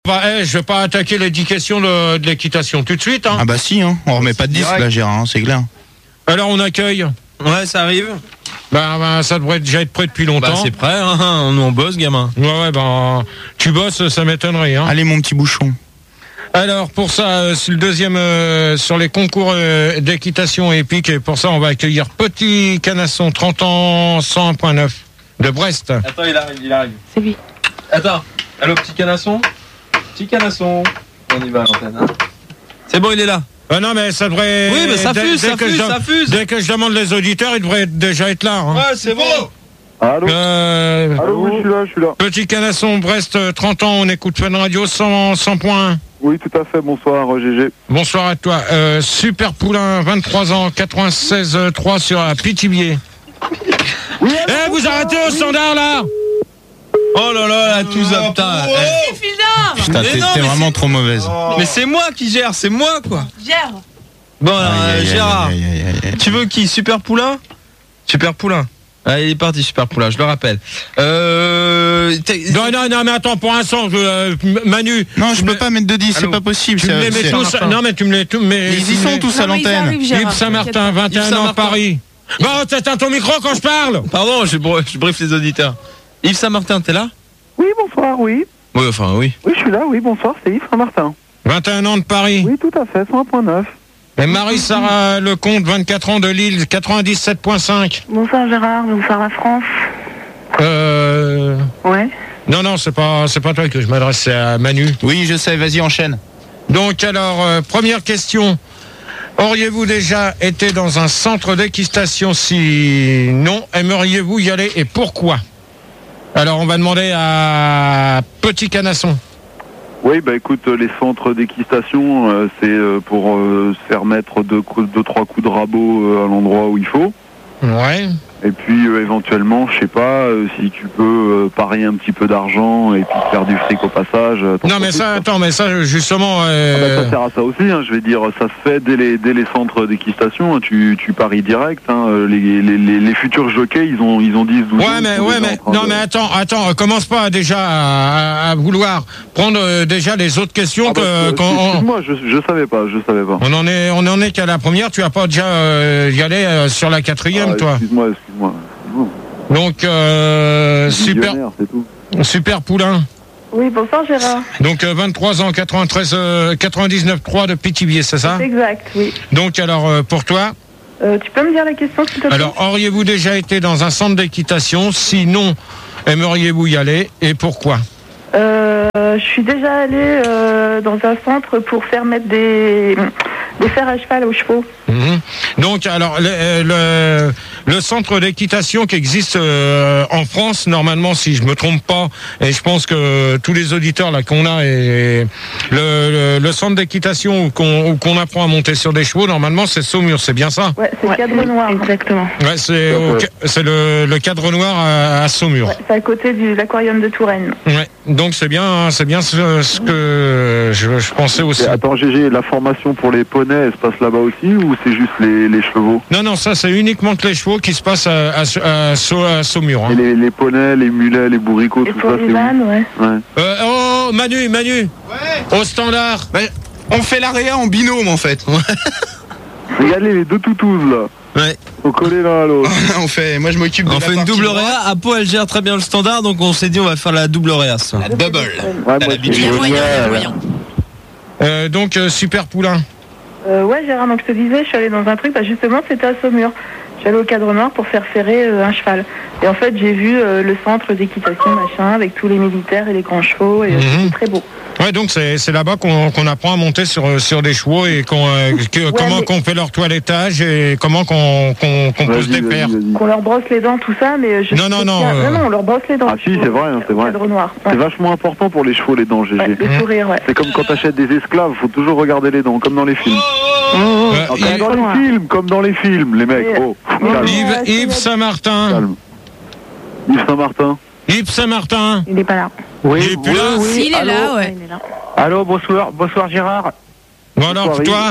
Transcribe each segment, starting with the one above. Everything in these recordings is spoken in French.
Je vais pas attaquer les 10 questions de l'équitation tout de suite. Hein. Ah bah si, hein. On remet pas de 10 là, Gérard, hein, c'est clair. Alors on accueille. Ouais, ça arrive. Ça devrait déjà être prêt depuis longtemps. C'est prêt, hein. Nous on bosse, gamin. Ouais, tu bosses, ça m'étonnerait. Hein. Allez, mon petit bouchon. Alors pour ça, c'est le deuxième sur les concours d'équitation épique. Et pour ça, on va accueillir Petit Canasson, 30 ans, 101.9 de Brest. Attends, il arrive. C'est lui. Attends, allô, Petit Canasson. Petit Canasson. On y va à l'antenne. Hein. C'est bon, il est là. Non, mais ça devrait... Oui, mais ça fuse. Dès que je demande les auditeurs, ils devraient déjà être là. Hein. Ouais, c'est bon. Allô, allô, oui, je suis là. Petit Canasson, Brest, 30 ans, on écoute Fun Radio 100.1. Oui, tout à fait, bonsoir GG. Bonsoir à toi. Super Poulain, 23 ans, 96.3 sur Pithiviers. Oui, vous arrêtez au standard, là. Oh là là, tout ça, putain. Putain, t'es vraiment trop mauvaise. Mais c'est moi qui gère, c'est moi, quoi. Gère. Bon, alors, Gérard, tu veux qui? Super Poulain? Super Poulain. Allez, il est parti, Super Poulain, je le rappelle. Non, mais attends, pour un son, Manu. Non, je peux pas mettre de 10, c'est pas possible. Tu me les mets tous. Non, mais tu me les mets. Ils y sont tous à l'antenne. Yves Saint-Martin, 21 ans, Paris. Bon, t'éteins ton micro quand je parle. Pardon, je briefe les auditeurs. Yves Saint-Martin, t'es là? Oui, bonsoir, oui. Oui, enfin, oui. Oui, je suis là, oui, bonsoir, c'est Yves Saint-Martin. 21 ans de Paris. Oui, tout à fait, 101.9. Et Marie-Sarah Lecomte, 24 ans de Lille, 97.5. Bonsoir Gérard, bonsoir la France. Ouais. Non, c'est pas toi que je m'adresse, c'est à Manu. Oui, je sais, vas-y, enchaîne. Donc alors, première question. Auriez-vous déjà été dans un centre d'équitation? Si non, aimeriez-vous y aller et pourquoi? Alors on va demander à Petit Canasson. Oui, écoute, les centres d'équitation, c'est pour se faire mettre deux, trois coups de rabot à l'endroit où il faut. Ouais. Et puis éventuellement, je sais pas, si tu peux parier un petit peu d'argent et puis faire du fric au passage. Non mais ça justement... ça sert à ça aussi, hein, je vais dire, ça se fait dès les centres d'équitation, hein, tu paries direct, hein, les futurs jockeys, ils ont 10-12 ans. Mais attends, commence pas déjà à vouloir prendre déjà les autres questions excuse-moi, je savais pas. On en est qu'à la première, tu vas pas déjà y aller sur la quatrième, toi. Excuse-moi. Donc, super Poulain. Oui, bonsoir Gérard. Donc 23 ans, 99.3 de Pithiviers, c'est ça? C'est exact, oui. Donc alors, pour toi? Tu peux me dire la question, s'il te plaît? Alors, auriez-vous déjà été dans un centre d'équitation? Sinon, aimeriez-vous y aller et pourquoi? Je suis déjà allée dans un centre pour faire mettre des fers à cheval aux chevaux. Donc, alors, le centre d'équitation qui existe en France, normalement, si je me trompe pas, et je pense que tous les auditeurs là qu'on a, et le centre d'équitation où qu'on apprend à monter sur des chevaux, normalement, c'est Saumur, c'est bien ça? Ouais, c'est le Cadre Noir. Exactement. Ouais, c'est le Cadre Noir à Saumur. Ouais, c'est à côté de l'aquarium de Touraine. Ouais, donc c'est bien ce que je pensais aussi. Attends, GG, la formation pour les poneys, elle se passe là-bas aussi ou c'est juste les chevaux? Non, ça c'est uniquement que les chevaux qui se passent à Saumur. Hein. Et les poneys, les mulets, les bourricots, tout ça, c'est où? Manu, ouais. Au standard. On fait l'AREA en binôme en fait. Regardez les deux toutous là. Ouais. Faut coller l'un à l'autre. Moi je m'occupe de on fait une double réa. Apo elle gère très bien le standard, donc on s'est dit on va faire la double réa. La double. Donc Super Poulain. Ouais Gérard, donc je te disais, je suis allée dans un truc, justement c'était à Saumur. Je suis allée au Cadre Noir pour faire ferrer un cheval. Et en fait j'ai vu le centre d'équitation avec tous les militaires et les grands chevaux et c'était très beau. Ouais, donc c'est là-bas qu'on apprend à monter sur des chevaux et comment qu'on fait leur toilettage et comment qu'on pose des paires. Qu'on leur brosse les dents, tout ça, mais non, on leur brosse les dents. Ah si, c'est vrai. Cadre Noir. C'est vachement important pour les chevaux, les dents, GG. Ouais, le sourire, ouais. C'est comme quand t'achètes des esclaves, faut toujours regarder les dents, comme dans les films. Comme dans les films, les mecs. Yves Saint-Martin. Yves Saint-Martin. Il n'est pas là. Oui, il est plus là. Oui, il est là, ouais. Allô, bonsoir Gérard. Bon alors, toi?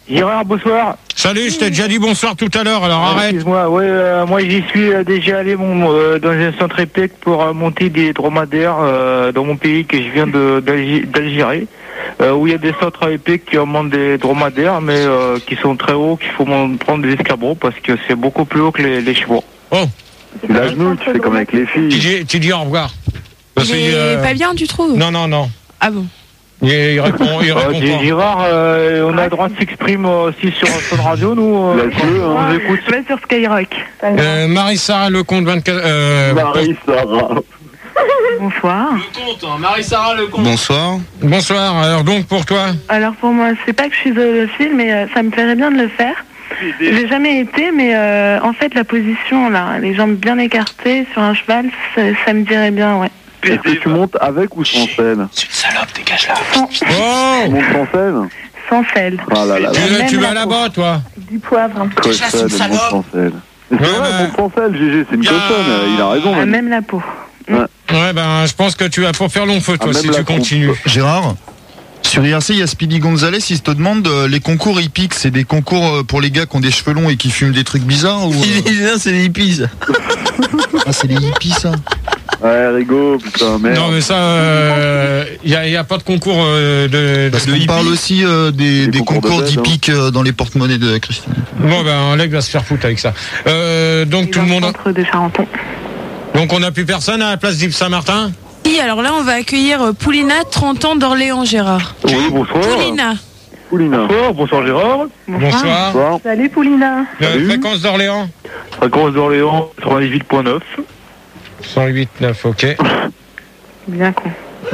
Gérard, bonsoir. Salut, je t'ai déjà dit bonsoir tout à l'heure, alors arrête. Excuse-moi, moi j'y suis déjà allé dans un centre EPIC pour monter des dromadaires dans mon pays que je viens d'Algérie, où il y a des centres EPIC qui montent des dromadaires, mais qui sont très hauts, qu'il faut prendre des escabeaux parce que c'est beaucoup plus haut que les chevaux. Oh, Tu l'agenouilles, tu fais comme avec les filles. tu dis au revoir. Il est pas bien, tu trouves? Non. Ah bon? Il répond pas. Gérard, on a le droit de s'exprimer aussi sur Son Radio, nous. On vous écoute. Même sur Skyrock. Marie-Sarah Lecomte, 24... Marie-Sarah. Bonsoir. Marie-Sarah Lecomte. Bonsoir, alors donc pour toi? Alors pour moi, c'est pas que je suis zoophile, mais ça me plairait bien de le faire. J'ai jamais été, mais en fait la position, là, les jambes bien écartées sur un cheval, ça me dirait bien, ouais. Est-ce que tu montes avec ou sans selle? C'est une salope, dégage-la. Tu montes sans selle? Sans selle. Ah là là. Tu vas là-bas, toi? Du poivre. Cochonne, monte sans selle. C'est vrai, monte sans selle, GG, c'est une cochonne, il a raison. Même la peau. Ouais, ben, je pense que tu vas pour faire long feu, toi, si tu continues. Gérard, sur IRC, il y a Speedy Gonzalez, il te demande les concours hippiques, c'est des concours pour les gars qui ont des cheveux longs et qui fument des trucs bizarres ou C'est des hippies. Ah, c'est des hippies, ça. Ouais, Rigo, putain, merde. Non, mais ça, y a pas de concours Parce qu'on parle aussi des concours d'hippiques dans les porte-monnaies de Christine. Bon, ben, Alec va se faire foutre avec ça. Donc, tout le monde. De Charenton. Donc, on n'a plus personne à la place d'Yves Saint-Martin? Oui, alors là, on va accueillir Poulina, 30 ans d'Orléans, Gérard. Oui, bonsoir. Poulina. Bonsoir Gérard. Bonsoir. Salut Poulina. Fréquence d'Orléans? Fréquence d'Orléans, 98.9. 108.9, ok. Bien con.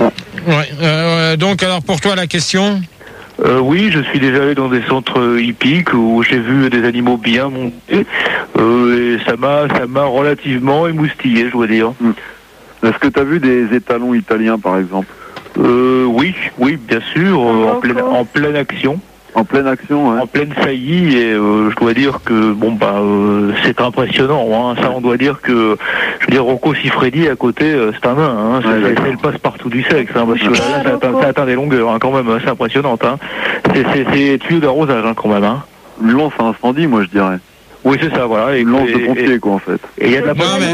Ouais, donc, alors, pour toi, la question? Oui, je suis déjà allé dans des centres hippiques où j'ai vu des animaux bien montés. Et ça m'a relativement émoustillé, je dois dire. Est-ce que tu as vu des étalons italiens, par exemple? Oui, bien sûr, en pleine action. En pleine action, ouais. En pleine saillie, et je dois dire que c'est impressionnant. Hein. Ça, on doit dire que, je veux dire, Rocco Siffredi à côté, c'est un nain. Hein. C'est le passe-partout du sexe, hein, parce que là, ça atteint des longueurs, hein, quand même. C'est impressionnant. Hein. C'est tuyau d'arrosage, hein, quand même. Hein. Une lance à incendie, moi, je dirais. Oui, c'est ça, voilà. Une lance de pompier, quoi, en fait. Et il y a de la pression.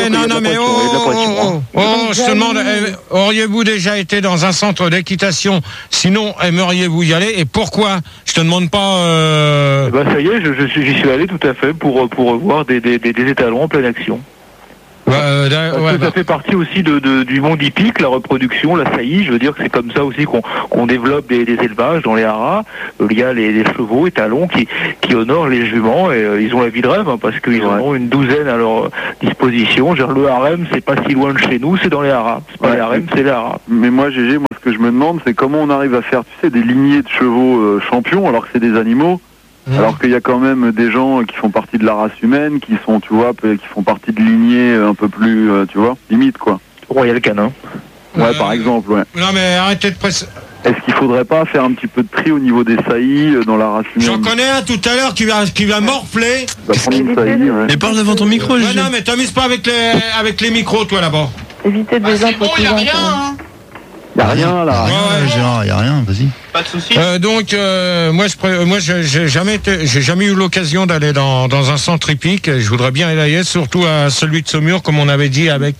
Je te demande, auriez-vous déjà été dans un centre d'équitation? Sinon, aimeriez-vous y aller? Et pourquoi? Je te demande pas... ça y est, j'y suis allé tout à fait pour voir des étalons en pleine action. Ça fait partie aussi du monde hippique, la reproduction, la saillie. Je veux dire que c'est comme ça aussi qu'on développe des élevages dans les haras. Il y a les chevaux étalons qui honorent les juments, et ils ont la vie de rêve, hein, parce qu'ils en ont une douzaine à leur disposition. Genre, le harem, c'est pas si loin de chez nous, c'est dans les haras. C'est pas les harems, c'est les haras. Mais moi, GG, ce que je me demande, c'est comment on arrive à faire, des lignées de chevaux champions, alors que c'est des animaux. Alors qu'il y a quand même des gens qui font partie de la race humaine, qui sont, qui font partie de lignées un peu plus, limite, quoi. Royal Canin. Ouais, par exemple, ouais. Non, mais arrêtez de presser. Est-ce qu'il faudrait pas faire un petit peu de tri au niveau des saillies dans la race humaine? J'en connais un tout à l'heure qui va morfler. Va prendre une saillie, ouais. Mais parle devant ton micro, non, mais t'amuses pas avec les micros, toi, là-bas. Évitez de les y a rien, hein. Y a rien, là. Gérard, y a rien, vas-y. Pas de soucis. Donc, moi, j'ai jamais eu l'occasion d'aller dans un centre hippique. Je voudrais bien y aller, surtout à celui de Saumur, comme on avait dit, avec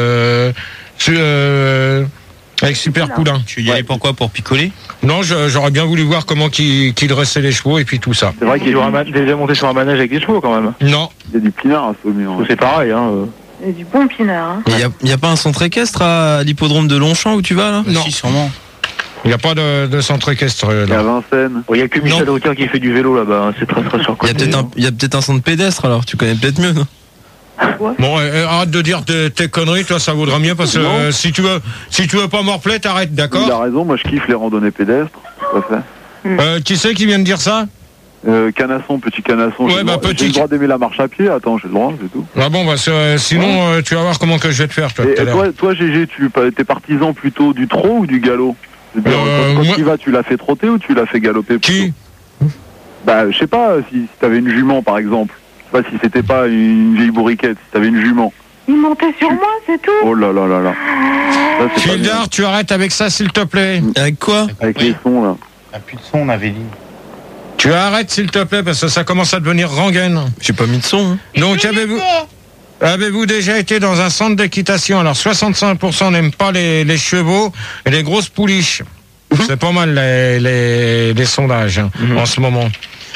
Super Poulain. Tu y allais pourquoi? Pour picoler? Non, j'aurais bien voulu voir comment qu'il dressait les chevaux et puis tout ça. C'est vrai qu'il est déjà monté sur un manège avec des chevaux, quand même. Non. Il y a du pinard à Saumur. C'est pareil, hein. Il y a du bon pinard. Hein. Il y a pas un centre équestre à l'hippodrome de Longchamp où tu vas, là? Non. Si, sûrement. Il n'y a pas de centre équestre là. Il y a Vincennes. Il n'y a que Michel Drucker qui fait du vélo là-bas, hein. C'est très très surconnu. Il y a peut-être un centre pédestre, alors tu connais peut-être mieux, non? Bon, arrête de dire tes conneries, toi, ça vaudra mieux, parce que si tu veux pas morfler, t'arrêtes, d'accord? Il a raison, moi je kiffe les randonnées pédestres, tout à fait. Qui c'est qui vient de dire ça? Canasson, petit Canasson. Ouais, j'ai le droit d'aimer la marche à pied. Attends, j'ai le droit, c'est tout. Ah bon, sinon, tu vas voir comment que je vais te faire, toi. Et toi, GG, t'es partisan plutôt du trot ou du galop? Quand tu vas, tu l'as fait trotter ou tu l'as fait galoper plutôt? Qui? Bah, je sais pas, si t'avais une jument, par exemple. Je sais pas si c'était pas une vieille bourriquette, si t'avais une jument. Il montait sur moi, c'est tout. Oh là là là là. Gildard, tu arrêtes avec ça, s'il te plaît. Avec quoi? Avec les sons, là. T'as plus de son, on avait dit. Tu arrêtes s'il te plaît parce que ça commence à devenir rengaine. J'ai pas mis de son. Donc avez-vous déjà été dans un centre d'équitation? Alors 65% n'aiment pas les chevaux et les grosses pouliches. C'est pas mal les sondages en ce moment.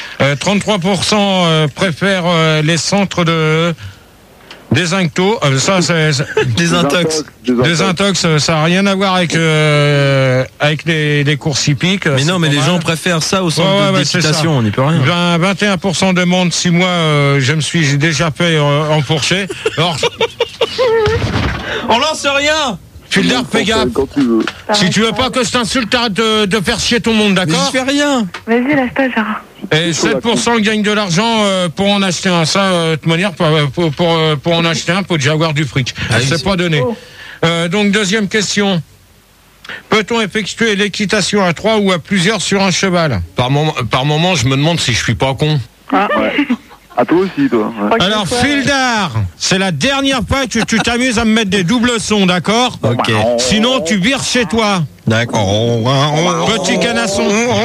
33% préfèrent les centres de désincto. Ça c'est Désintox. Désintox, ça n'a rien à voir avec les courses hippiques. Mais non, mais les gens préfèrent ça au centre d'équitation, on n'y peut rien. 21% demandent si moi je me suis déjà fait enfourcher. Alors, on lance rien. Filder, fais gaffe. Si tu veux pas que je t'insulte, arrête de faire chier tout le monde, d'accord? Mais je fais rien. Vas-y, lâche-toi, Gérard. Et 7% gagnent de l'argent pour en acheter un. Ça, de toute manière, pour en acheter un, faut déjà avoir du fric. C'est pas donné. Donc, deuxième question. Peut-on effectuer l'équitation à 3 ou à plusieurs sur un cheval? Par moment, je me demande si je suis pas con. Ah, ouais. À toi aussi, toi. Ouais. Alors, Fildar, c'est la dernière fois que tu t'amuses à me mettre des doubles sons, d'accord? Ok. Sinon, tu vires chez toi. D'accord. Petit canasson.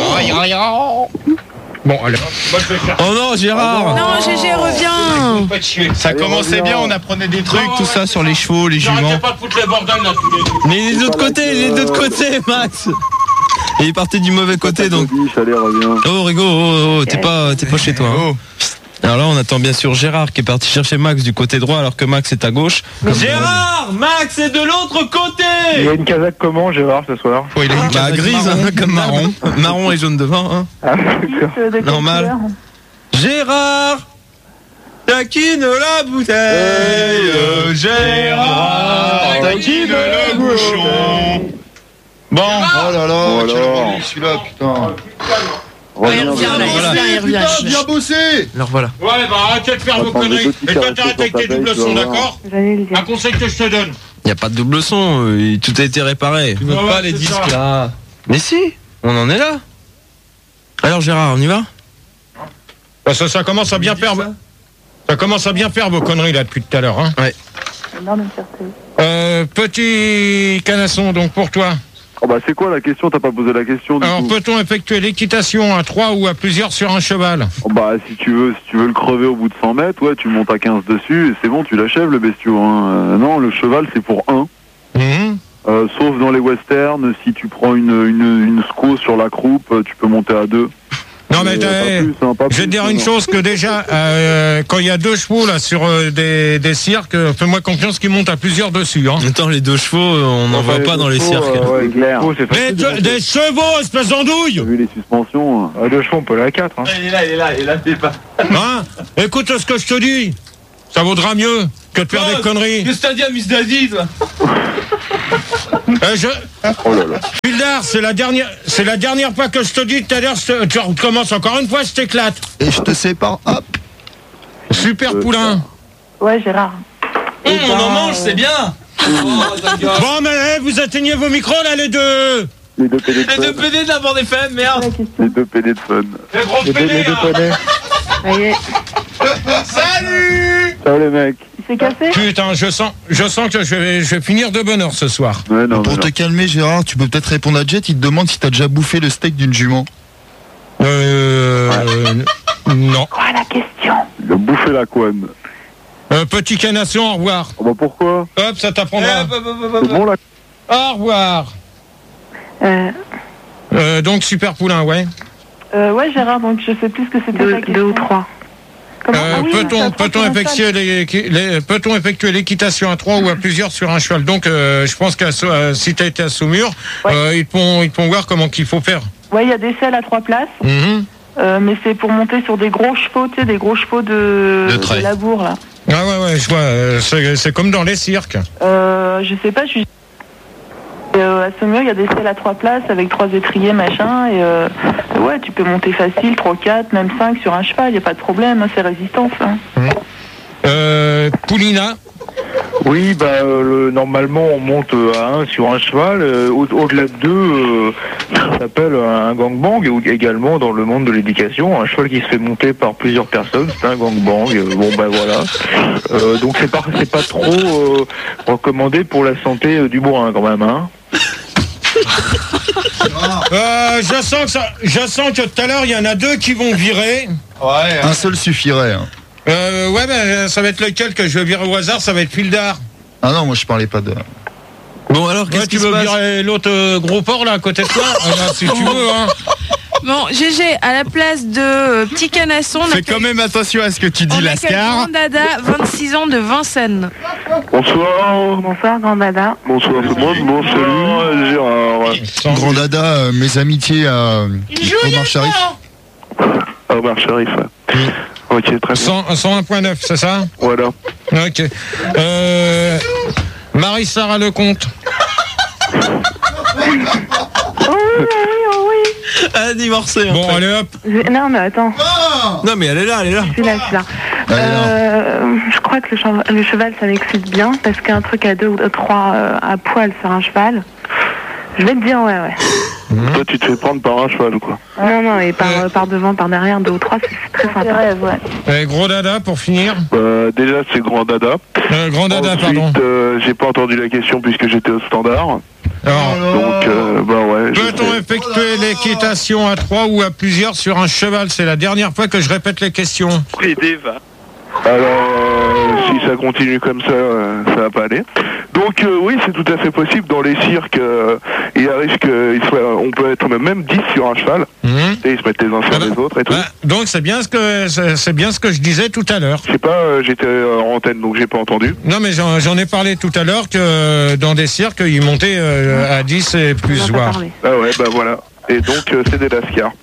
Bon, allez. Oh non, Gérard. Non, GG, reviens. Ça commençait bien, on apprenait des trucs, tout ça sur les chevaux, les juments. J'arrêtais pas de foutre les bordels là tous les deux. Mais les autres côtés, Max. Il est parti du mauvais côté, donc. Allez, reviens. Oh, Rigo, t'es pas chez toi. Hein. Alors là, on attend bien sûr Gérard qui est parti chercher Max du côté droit alors que Max est à gauche. Gérard, Max est de l'autre côté. Il a une casaque comment, Gérard, ce soir? Il a une casaque grise, comme marron. Marron et jaune devant. Hein. Ah, d'accord. Normal. Gérard, taquine la bouteille. Gérard, taquine le bouchon. Bon. Oh là là, quel relou celui-là, putain. Il revient. Bien bossé. Alors voilà. Ouais, bah arrêtez de faire vos conneries. Et toi, t'arrêtes avec tes doubles sons, d'accord? Un conseil que je te donne. Il n'y a pas de double son, tout a été réparé. Tu veux pas les disques là? Mais si, on en est là. Alors Gérard, on y va? Parce que ça commence à bien faire. Ça commence à bien faire vos conneries là depuis tout à l'heure. Hein. Ouais. Petit canasson, donc pour toi. Oh bah c'est quoi la question? T'as pas posé la question du Alors coup. peut-on effectuer l'équitation à 3 ou à plusieurs sur un cheval? Oh bah si tu veux le crever au bout de 100 mètres, ouais, tu montes à 15 dessus et c'est bon, tu l'achèves le bestiau. Hein. Non, le cheval c'est pour 1. Sauf dans les westerns, si tu prends une squaw sur la croupe, tu peux monter à 2. Non mais je vais te dire une chose que déjà quand il y a 2 chevaux là sur des cirques, fais-moi confiance qu'ils montent à plusieurs dessus. Hein. Attends, les 2 chevaux, on n'en voit pas dans les cirques. Ouais, clair. Des chevaux, espèce d'andouille. T'as vu les suspensions? 2 chevaux, on peut aller à 4. Hein. Il est là, t'es pas. Hein? Écoute ce que je te dis. Ça vaudra mieux que de faire des conneries. Qu'est-ce que t'as dit à Miss Daddy, toi? Oh là là. Fildar, c'est la dernière fois que je te dis tout à l'heure, tu recommences encore une fois, je t'éclate. Et je te sépare, hop. Super poulain. Ouais, Gérard. On en mange, c'est bien. Bon, mais vous atteignez vos micros là, les deux. Les 2 PD de Les fun. 2 PD de la bande FM, merde. Les 2 PD de fun. Les gros PD, Salut. Ciao les mecs. Il s'est cassé? Putain, je sens que je vais finir de bonne heure ce soir. Ouais, non, Pour te calmer, Gérard, tu peux peut-être répondre à Jet. Il te demande si t'as déjà bouffé le steak d'une jument. Non. Quoi la question? Il a bouffé la couenne. Petit canasson, au revoir. Oh bah pourquoi? Hop, ça t'apprendra. C'est bon là. Au revoir. Donc super poulain, ouais. Ouais, Gérard, donc je sais plus ce que c'était ta question. 2 ou 3. Peut-on effectuer l'équitation à 3 ou à plusieurs sur un cheval? Donc je pense que si tu as été à Saumur, ils te font voir comment qu'il faut faire. Ouais, il y a des selles à 3 places. Mais c'est pour monter sur des gros chevaux, tu sais, des gros chevaux de labour là. Ah ouais, je vois. C'est comme dans les cirques. Je sais pas, à Saumur, il y a des selles à 3 places avec 3 étriers, machin, et ouais, tu peux monter facile, 3, 4, même 5 sur un cheval, il n'y a pas de problème, hein, c'est résistant, ça. Poulina? Oui, bah normalement on monte à 1 sur un cheval. Au-delà de 2, ça s'appelle un gangbang. Ou également dans le monde de l'éducation, un cheval qui se fait monter par plusieurs personnes, c'est un gangbang. Bon ben voilà. Donc c'est pas trop recommandé pour la santé du bourrin quand même. Hein. Je sens que tout à l'heure, il y en a 2 qui vont virer. Ouais. Un seul suffirait. Hein. Ouais, ben ça va être lequel que je vais virer au hasard, ça va être Fildar. Ah non, moi je parlais pas de... Bon, alors, qu'est-ce qui se passe? Tu veux virer l'autre gros porc, là, à côté de toi? Si tu veux, hein. Bon, GG, à la place de Petit Canasson... Fais quand même attention à ce que tu dis, Lascar. Grand Dada, 26 ans, de Vincennes. Bonsoir. Bonsoir, Grand Dada. Bonsoir tout le monde. Bon, salut, Gérard. Grand Dada, mes amitiés à Omar Sharif. Omar Sharif. Ok, très bien. 101.9, c'est ça? Voilà. Ok. Marie-Sarah Lecomte. Elle a divorcé. Bon, allez hop. Non, mais attends. Non, mais elle est là. Je suis là. Je crois que le cheval, ça m'excite bien, parce qu'un truc à 2 ou 3 à poil sur un cheval, je vais te dire, ouais. Toi, tu te fais prendre par un cheval ou quoi? Non, et par devant, par derrière, 2 ou 3, c'est très sympa. Et gros Dada, pour finir. Déjà, c'est Grand Dada. Grand Dada, ensuite, pardon. J'ai pas entendu la question puisque j'étais au standard. Alors, donc, ouais. peut-on effectuer l'équitation à 3 ou à plusieurs sur un cheval? C'est la dernière fois que je répète les questions. Alors, si ça continue comme ça, ça va pas aller. Donc, oui, c'est tout à fait possible. Dans les cirques, il arrive on peut être même 10 sur un cheval. Et ils se mettent les uns sur les autres et tout. Donc, c'est bien ce que je disais tout à l'heure. Je sais pas, j'étais en antenne, donc j'ai pas entendu. Non, mais j'en ai parlé tout à l'heure que dans des cirques, ils montaient à 10 et plus, voire. Ah ouais, bah voilà. Et donc, c'est des lascars.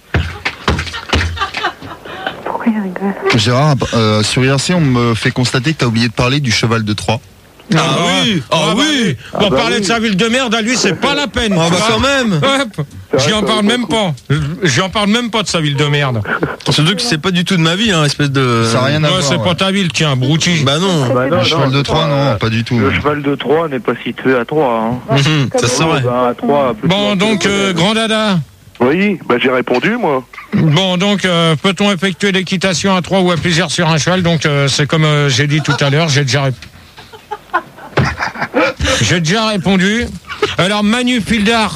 Gérard, sur IRC, on me fait constater que tu as oublié de parler du cheval de Troie. Oui. Pour parler de sa ville de merde, à lui, c'est pas la peine. Ah bah quand même. J'en parle même pas. J'en parle même pas de sa ville de merde. Surtout que c'est pas du tout de ma vie, hein, espèce de... Ça n'a rien à voir. C'est pas ta ville, tiens, brouti. Bah non. Le cheval de Troie, non, pas du tout. Le cheval de Troie n'est pas situé à Troie. Hein. Ça serait. Bon, donc, Grand Dada. Oui, bah j'ai répondu, moi. Bon, donc, peut-on effectuer l'équitation à 3 ou à plusieurs sur un cheval? Donc, c'est comme j'ai dit tout à l'heure, j'ai déjà répondu. Alors, Manu Fildar,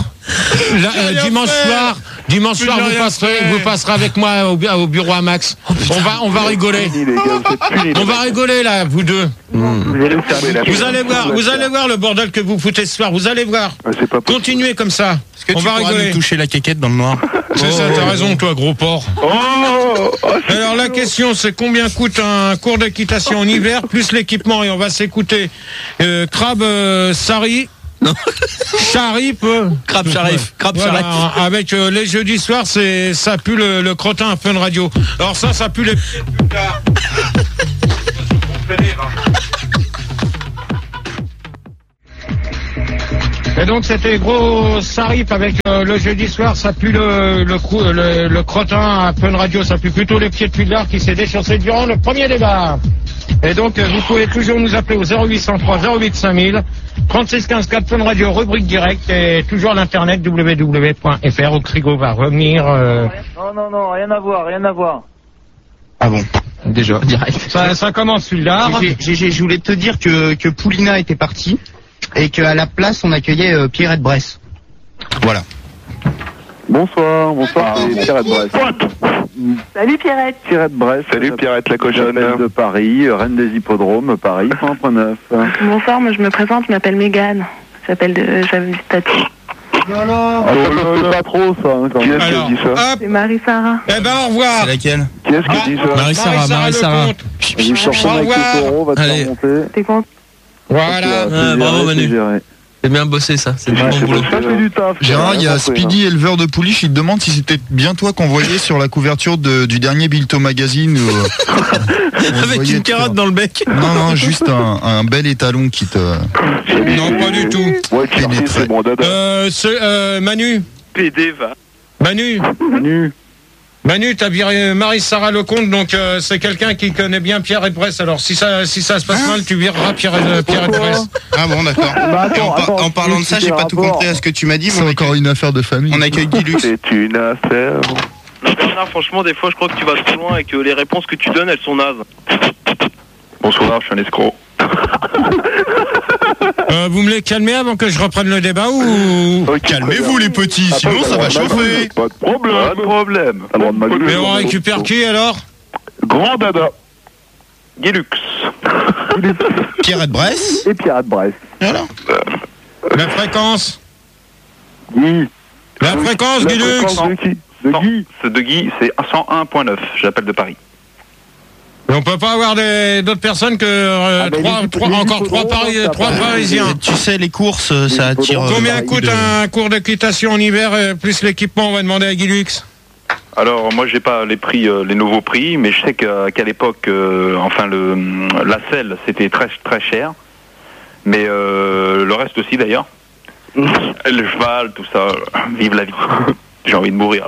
dimanche soir, vous passerez avec moi au bureau à Max. On va rigoler. On va rigoler, là, vous deux. Vous allez voir le bordel que vous foutez ce soir. Vous allez voir. Continuez comme ça. On va rigoler. Nous toucher la quéquette dans le noir. C'est ça, t'as raison, toi, gros porc. Alors, la question, c'est combien coûte un cours d'équitation en hiver, plus l'équipement, et on va s'écouter Crabe Sari. Non. Sharif. Crabe Sharif. Avec les jeudis soirs, ça pue le crottin à Fun Radio. Alors ça pue les... Et donc c'était gros Sarif avec le jeudi soir, ça pue le crottin à Fun Radio, ça pue plutôt les pieds de Fildar qui s'est déchaussé durant le premier débat. Et donc vous pouvez toujours nous appeler au 0803 08 5000 36 15 4 Fun Radio, rubrique directe, et toujours l'internet www.fr. Oxrigo va revenir. Non, rien à voir. Ah bon, déjà, direct. Ça commence Fildar. Je voulais te dire que Poulina était partie et qu'à la place on accueillait Pierrette Bresse. Voilà. Bonsoir, c'est Pierrette Bresse. Salut Pierrette. Pierrette Bresse. Salut Pierrette la cochonne. De Paris, reine des hippodromes, Paris, 100.9. Bonsoir, moi je me présente, je m'appelle Mégane. J'avais du statut. Non, c'est pas trop ça. Qui est-ce qui a dit ça? C'est Marie-Sarah. Eh ben au revoir. C'est laquelle? Qui est-ce qui a dit ça? Marie-Sarah. Au revoir. Allez. T'es content? Voilà. Bravo Manu. C'est bien bossé ça, c'est bon boulot. Gérard, il y a Speedy, éleveur de pouliches, il te demande si c'était bien toi qu'on voyait sur la couverture du dernier Bilto Magazine. Avec une carotte dans le bec. Non, juste un bel étalon qui te... Non, pas du tout. Ouais, c'est bon, dada. Manu. PD va. Manu, t'as viré Marie-Sarah Lecomte, donc c'est quelqu'un qui connaît bien Pierrette Bresse. Alors si ça se passe mal, tu vireras Pierrette Bresse. Ah bon, d'accord. En parlant de ça, j'ai pas tout compris à ce que tu m'as dit. C'est encore une affaire de famille. On accueille Guilux. C'est une affaire. Non, Bernard, franchement, des fois, je crois que tu vas trop loin et que les réponses que tu donnes, elles sont nazes. Bonsoir, je suis un escroc. Vous me les calmez avant que je reprenne le débat ou... Calmez-vous les petits, sinon ça va chauffer. Pas de problème. Mais on récupère qui alors? Grand Dada. Guilux. Pierrette Bresse. Et Pierrette Bresse. Voilà. La fréquence? Guy. La fréquence, Guilux? De Guy. C'est de Guy, c'est 101.9, j'appelle de Paris. Mais on peut pas avoir d'autres personnes que trois Parisiens. Tu sais, les courses, ça attire. Combien coûte un cours d'équitation en hiver plus l'équipement? On va demander à Guilux. Alors moi j'ai pas les prix, les nouveaux prix, mais je sais qu'à l'époque, la selle c'était très très cher, mais le reste aussi d'ailleurs. Le cheval, tout ça, vive la vie. J'ai envie de mourir.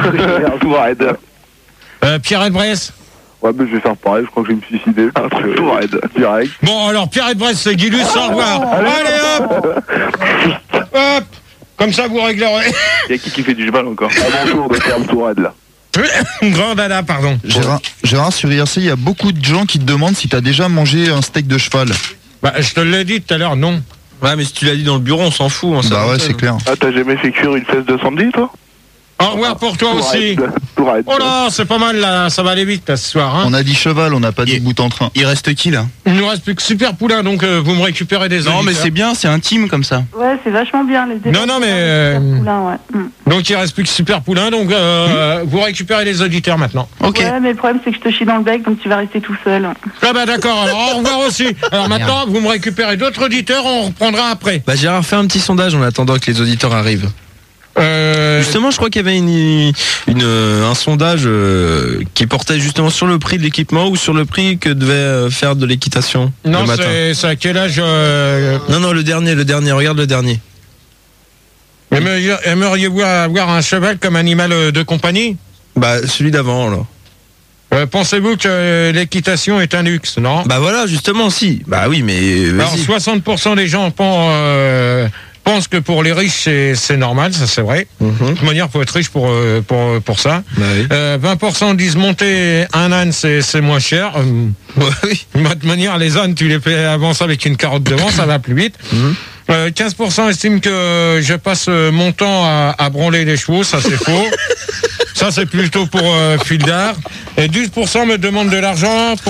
Pierrette Bresse. Ouais, mais je vais faire pareil, je crois que je vais me suicider. Direct. Bon, alors Pierrette Bresse, c'est Guilux, au revoir. Allez hop. Hop. Comme ça, vous réglerez. Il y a qui fait du cheval encore? À mon tour de faire le tourade, là. Grand Dada, pardon. Gérard, sur IRC, il y a beaucoup de gens qui te demandent si t'as déjà mangé un steak de cheval. Bah, je te l'ai dit tout à l'heure, non. Ouais, mais si tu l'as dit dans le bureau, on s'en fout. Hein, bah ouais, c'est clair. Ah, t'as jamais fait cuire une fesse de samedi, toi? Au revoir pour toi aussi. Oh là, c'est pas mal là, ça va aller vite là, ce soir. Hein. On a dit cheval, on n'a pas dit bout en train. Il reste qui là? Il nous reste plus que Super Poulain, donc vous me récupérez des Non, auditeurs. mais c'est bien, c'est intime comme ça. Ouais, c'est vachement bien les débats. Non, mais Poulain, ouais. donc il reste plus que Super Poulain, donc vous récupérez les auditeurs maintenant. Ok. Ouais, mais le problème c'est que je te chie dans le bec, donc tu vas rester tout seul. Ah bah d'accord, alors au revoir aussi. Alors maintenant, vous me récupérez d'autres auditeurs, on reprendra après. Bah Gérard, fais un petit sondage en attendant que les auditeurs arrivent. Justement, je crois qu'il y avait un sondage qui portait justement sur le prix de l'équipement ou sur le prix que devait faire de l'équitation Non, le matin. c'est à quel âge Non, le dernier, regarde le dernier. Aimeriez-vous avoir un cheval comme animal de compagnie? Bah, celui d'avant, là. Pensez-vous que l'équitation est un luxe, non? Bah voilà, justement, si. Bah oui, mais alors, 60% des gens pensent que pour les riches c'est normal, ça c'est vrai. De toute manière, faut être riche pour ça. Bah oui. 20% disent monter un âne c'est moins cher. Oui. De toute manière, les ânes tu les fais avancer avec une carotte devant, ça va plus vite. 15% estiment que je passe mon temps à branler les chevaux, ça c'est faux. Ça c'est plutôt pour Fildar. Et 12% me demandent de l'argent pour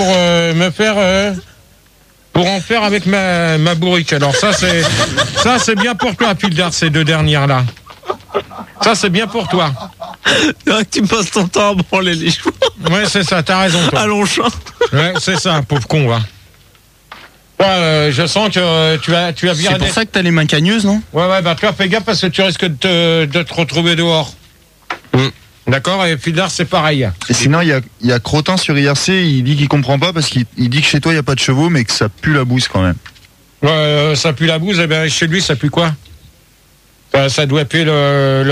pour en faire avec ma bourrique. Alors ça c'est bien pour toi, Fildar, ces deux dernières là. Ça c'est bien pour toi. Tu passes ton temps à branler les chevaux. Ouais, c'est ça, t'as raison toi. À Longchamp. Ouais, c'est ça, pauvre con, va. Ouais, je sens que tu as bien... C'est pour ça que t'as les mains cagneuses, non? Ouais, bah toi fais gaffe parce que tu risques de te retrouver dehors. D'accord, et Fildar c'est pareil. Et sinon, il y a Crotin sur IRC, il dit qu'il comprend pas parce qu'il dit que chez toi il n'y a pas de chevaux, mais que ça pue la bouse quand même. Ouais, ça pue la bouse, et bien chez lui ça pue quoi? Ça doit puer le